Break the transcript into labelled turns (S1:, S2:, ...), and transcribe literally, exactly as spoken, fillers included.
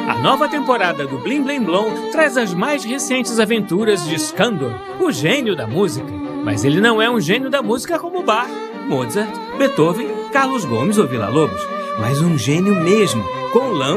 S1: A nova temporada do Blim Blim Blom traz as mais recentes aventuras de Skandor, o gênio da música. Mas ele não é um gênio da música como Bach, Mozart, Beethoven, Carlos Gomes ou Villa-Lobos, mas um gênio mesmo, com lâmpadas